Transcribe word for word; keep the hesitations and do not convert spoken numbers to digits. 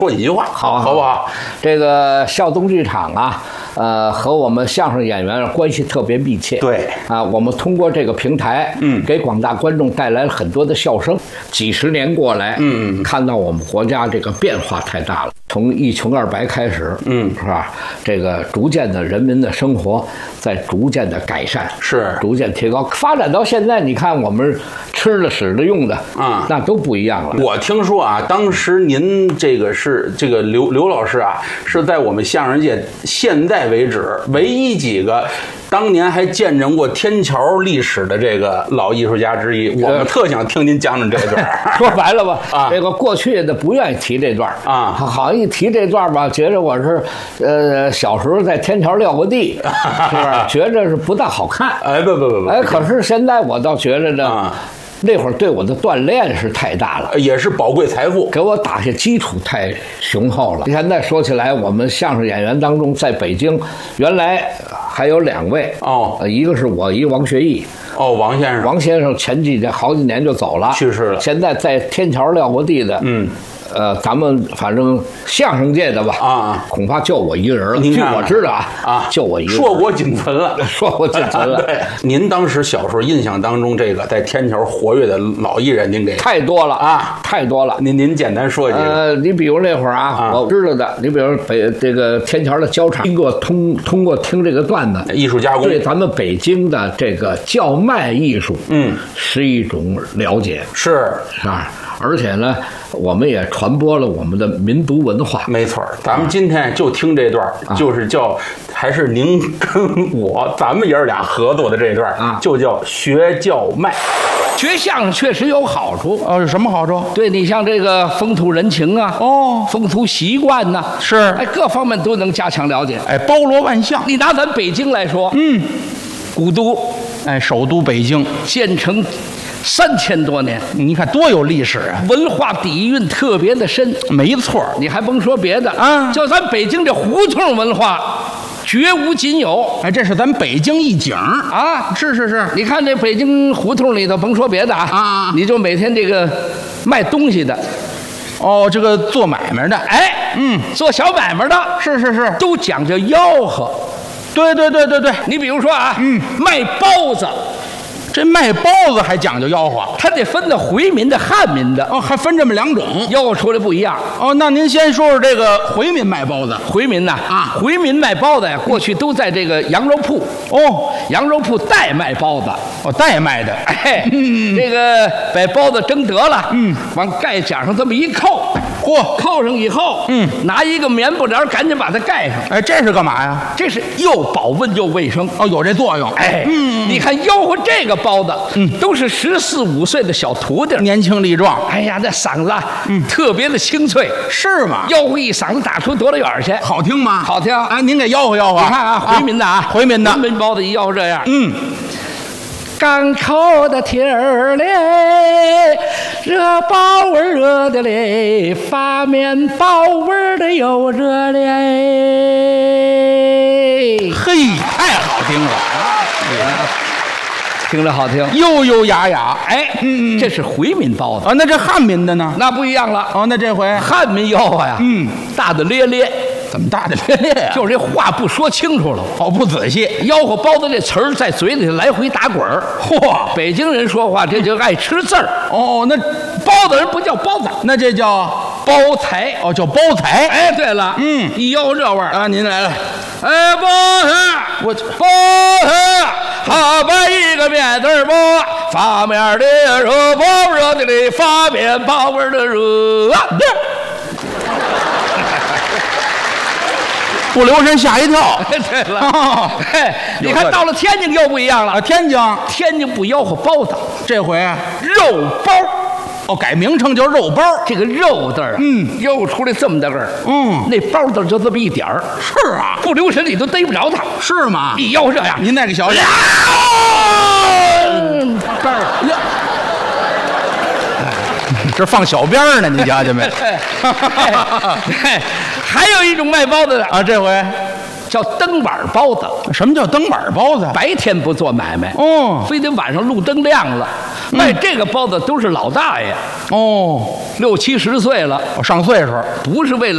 说几句话， 好， 好不好？ 这个孝东剧场啊，呃，和我们相声演员关系特别密切。 对啊，我们通过这个平台， 嗯， 给广大观众带来了很多的笑声。几十年过来， 嗯嗯， 看到我们国家这个变化太大了，从一穷二白开始， 嗯， 是吧？这个逐渐的人民的生活在逐渐的改善， 是逐渐提高。发展到现在，你看我们吃的、使的、用的啊， 那都不一样了。 我听说啊，当时您这个是这个刘刘老师啊，是在我们相声界现在为止唯一几个当年还见证过天桥历史的这个老艺术家之一。我们特想听您讲讲这段。 说白了吧， 啊， 这个过去的不愿意提这段啊， 好像一提这段吧，觉得我是呃小时候在天桥撂过地，是吧？觉着是不大好看。 哎，不不不不， 哎，可是现在我倒觉着呢。 啊， 那会儿对我的锻炼是太大了， 也是宝贵财富， 给我打下基础太雄厚了。现在说起来，我们相声演员当中，在北京原来还有两位哦， 一个是我，一个王学义。 哦，王先生， 王先生前几年好几年就走了， 去世了。 现在在天桥撂过地的， 嗯。 呃，咱们反正相声界的吧， 啊， 恐怕就我一个人了。 您看据我知道啊， 啊， 就我一个人。 硕果仅存了， 硕果仅存了。 对，您当时小时候印象当中，这个在天桥活跃的老艺人，您给太多了啊， 太多了。 您您简单说几个。 呃，你比如那会儿啊， 啊我知道的，你比如北这个天桥的教场，经过通通过听这个段子， 艺术加工， 对咱们北京的这个叫卖艺术， 嗯， 是一种了解， 是是吧？而且呢，我们也传播了我们的民族文化。 没错，咱们今天就听这段， 啊、 就是叫，还是您跟我咱们爷儿俩合作的这段啊， 就叫学叫卖。 学相声确实有好处哦，有什么好处？ 对你像这个风土人情啊， 哦， 风土习惯呐、啊， 是， 哎，各方面都能加强了解， 哎，包罗万象。 你拿咱北京来说， 嗯， 古都， 哎，首都北京建成三千多年， 你看多有历史啊， 文化底蕴特别的深。 没错， 你还甭说别的啊， 就咱北京这胡同文化，绝无仅有。 哎，这是咱北京一景啊！ 是是是， 你看这北京胡同里头，甭说别的啊， 啊， 你就每天这个卖东西的， 哦，这个做买卖的， 哎， 嗯， 做小买卖的， 是是是， 都讲究吆喝。 对对对对对， 你比如说啊， 嗯， 卖包子。 这卖包子还讲究吆喝， 他得分的回民的、汉民的哦，还分这么两种， 吆喝出来不一样哦。那您先说说这个回民卖包子。 回民呐啊， 回民卖包子呀，过去都在这个羊肉铺哦， 羊肉铺代卖包子哦，代卖的。 哎， 嗯， 这个把包子蒸得了， 嗯， 往盖甲上这么一扣， 嚯， 扣上以后， 嗯， 拿一个棉布帘赶紧把它盖上。 哎，这是干嘛呀？ 这是又保温又卫生哦，有这作用。 哎， 嗯， 你看吆喝这个包子， 嗯。 都是十四五岁的小徒弟， 年轻力壮。 哎呀，那嗓子啊， 嗯， 特别的清脆， 是吗？ 吆喝一嗓子打出多老远去， 好听吗？ 好听。 哎，您给吆喝吆喝。 你看啊，回民的啊， 回民的， 回民包子一吆喝这样， 嗯， 刚烤的天儿嘞，热包味儿热的嘞，发面包味儿的又热嘞。 嘿，太好听了。 听着好听， 悠悠雅雅， 哎， 嗯， 这是回民包子啊。那这汉民的呢？ 那不一样了。 哦，那这回汉民吆喝呀， 嗯， 大大咧咧， 怎么大大咧咧呀？ 就是这话不说清楚了， 哦，不仔细。 吆喝包子这词儿在嘴里来回打滚儿。 嚯， 北京人说话这就爱吃字儿。 哦，那包子人不叫包子， 那这叫包财。 哦，叫包财。 哎，对了， 嗯， 一吆喝这味儿啊，您来了。 哎，包子， 我包子。好把一个面字儿包，发面的热包热的嘞，发面包味的热。 不留神吓一跳。 对了， 哦， 哎，你看到了天津又不一样了。 啊，天津， 天津不吆喝包子， 这回肉包。 哦，改名称叫肉包。 这个肉字儿啊， 嗯， 吆喝出来这么大个儿， 嗯， 那包字就这么一点儿。 是啊， 不留神你都逮不着它。 是吗？ 一吆喝这样， 您那个小脸， 包儿呀。 这放小鞭儿呢，你瞧见没？ 还有一种卖包子的啊，这回叫灯碗包子。 什么叫灯碗包子？ 白天不做买卖， 哦， 非得晚上路灯亮了，卖这个包子都是老大爷， 哦， 六七十岁了， 上岁数， 不是为了